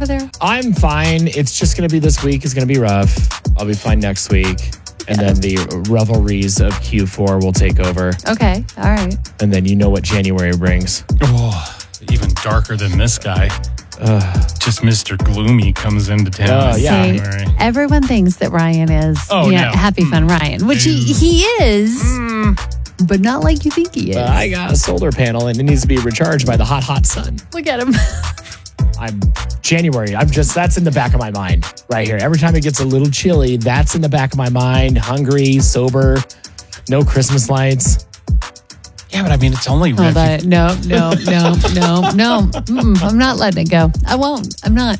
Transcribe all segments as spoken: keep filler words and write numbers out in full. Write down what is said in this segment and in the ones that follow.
there? I'm fine. It's just going to be this week is going to be rough. I'll be fine next week. And then the revelries of Q four will take over. Okay. All right. And then you know what January brings. Oh, even darker than this guy. Uh, just Mister Gloomy comes into town. Oh, yeah. See, everyone thinks that Ryan is Oh, yeah, no. Happy Fun Ryan, which he, he is, mm. but not like you think he is. Uh, I got a solar panel and it needs to be recharged by the hot, hot sun. Look at him. I'm January. I'm just, that's in the back of my mind right here. Every time it gets a little chilly, that's in the back of my mind. Hungry, sober, no Christmas lights. Yeah, but I mean, it's only... Hold on. No, no, no, no, no. Mm-mm, I'm not letting it go. I won't. I'm not.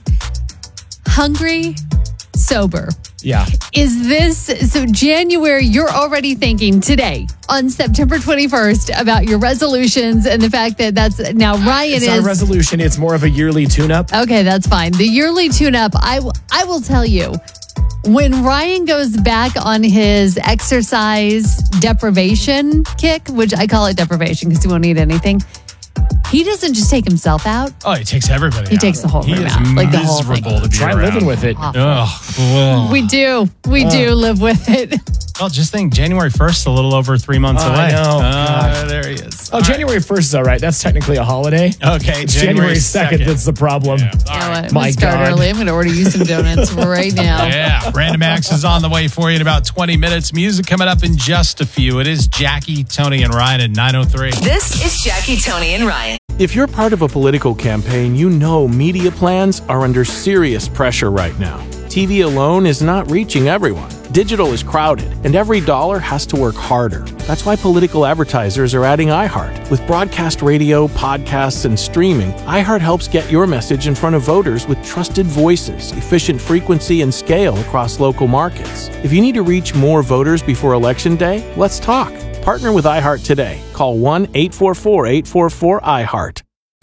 Hungry, sober. Yeah. Is this, so January, you're already thinking today on September twenty-first about your resolutions and the fact that that's, now Ryan it's is. It's not a resolution. It's more of a yearly tune-up. Okay, that's fine. The yearly tune-up, I, w- I will tell you, when Ryan goes back on his exercise deprivation kick, which I call it deprivation because he won't eat anything, he doesn't just take himself out. Oh, he takes everybody He out. takes the whole he room is out. Like the whole thing. miserable to be Try around. living with it. Ugh. Ugh. We do. We Uh. do live with it. Well, just think, January first, a little over three months I away. know. Uh, there he is. Oh, All January first is all right. That's technically a holiday. right. Okay, It's January second that's the problem. Yeah. All You know right. what? I'm My gonna start God. early. I'm going to order you some donuts right now. Yeah, Random Acts is on the way for you in about twenty minutes. Music coming up in just a few. It is Jackie, Tony, and Ryan at nine oh three. This is Jackie, Tony, and Ryan. If you're part of a political campaign, you know media plans are under serious pressure right now. T V alone is not reaching everyone. Digital is crowded, and every dollar has to work harder. That's why political advertisers are adding iHeart. With broadcast radio, podcasts, and streaming, iHeart helps get your message in front of voters with trusted voices, efficient frequency, and scale across local markets. If you need to reach more voters before Election Day, let's talk. Partner with iHeart today. Call one eight four four, eight four four, iHeart.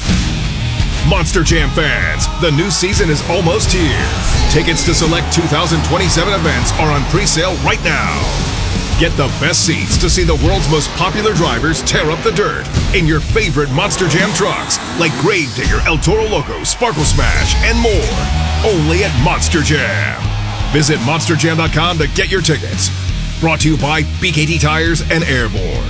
Monster Jam fans, the new season is almost here. Tickets to select two thousand twenty-seven events are on pre-sale right now. Get the best seats to see the world's most popular drivers tear up the dirt in your favorite Monster Jam trucks, like Gravedigger, El Toro Loco, Sparkle Smash, and more. Only at Monster Jam. Visit monster jam dot com to get your tickets. Brought to you by B K T Tires and Airborne.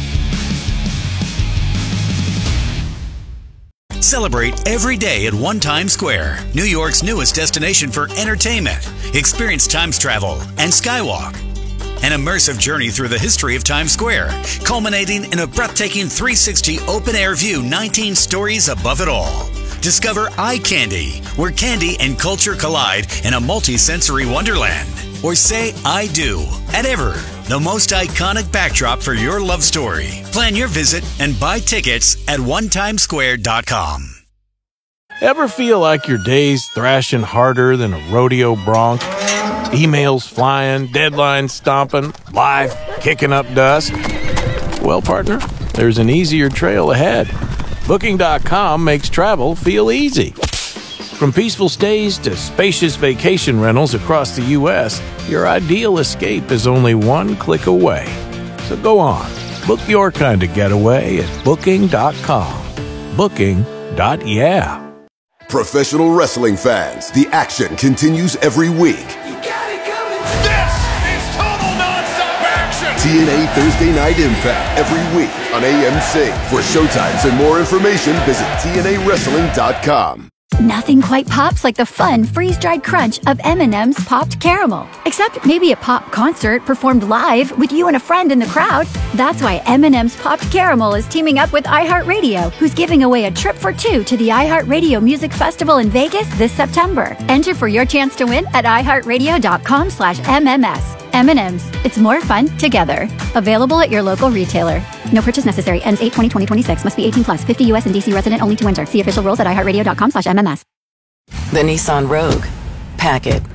Celebrate every day at One Times Square, New York's newest destination for entertainment. Experience Times travel and Skywalk. An immersive journey through the history of Times Square, culminating in a breathtaking three sixty open-air view, nineteen stories above it all. Discover Eye Candy, where candy and culture collide in a multi-sensory wonderland. Or say I do at Ever, the most iconic backdrop for your love story. Plan your visit and buy tickets at one times square dot com. Ever feel like your day's thrashing harder than a rodeo bronc? Emails flying, deadlines stomping, life kicking up dust? Well, partner, there's an easier trail ahead. Booking dot com makes travel feel easy. From peaceful stays to spacious vacation rentals across the U S, your ideal escape is only one click away. So go on, book your kind of getaway at booking dot com. Booking. Yeah. Professional wrestling fans, the action continues every week. You got it coming. This is total nonstop action. T N A Thursday Night Impact every week on A M C. For showtimes and more information, visit T N A wrestling dot com. Nothing quite pops like the fun, freeze-dried crunch of M and M's Popped Caramel. Except maybe a pop concert performed live with you and a friend in the crowd. That's why M and M's Popped Caramel is teaming up with iHeartRadio, who's giving away a trip for two to the iHeartRadio Music Festival in Vegas this September. Enter for your chance to win at iHeartRadio dot com slash M M S. M and M's. It's more fun together. Available at your local retailer. No purchase necessary. Ends eight twenty twenty twenty-six. Must be eighteen plus. fifty U S and D C resident only to enter. See official rules at iHeartRadio dot com slash M M S. The Nissan Rogue. Pack it.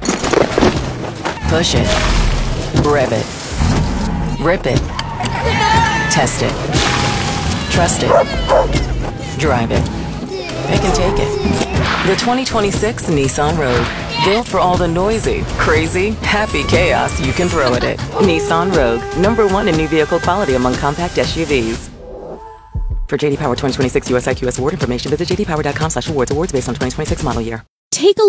Push it. Rev it. Rip it. Test it. Trust it. Drive it. Pick and take it. The twenty twenty-six Nissan Rogue. Built for all the noisy, crazy, happy chaos you can throw at it. Nissan Rogue. Number one in new vehicle quality among compact S U Vs. For J D Power twenty twenty-six U S I Q S award information, visit J D Power dot com slash awards. Awards based on twenty twenty-six model year. Take a